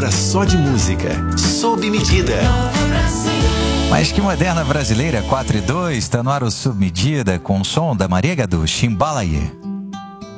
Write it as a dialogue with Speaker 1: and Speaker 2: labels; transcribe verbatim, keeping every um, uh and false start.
Speaker 1: hora só de música, sob medida.
Speaker 2: Mas que moderna brasileira, quatro e dois, tá no ar o Sob Medida com o som da Maria Gadu, Chimbalaie.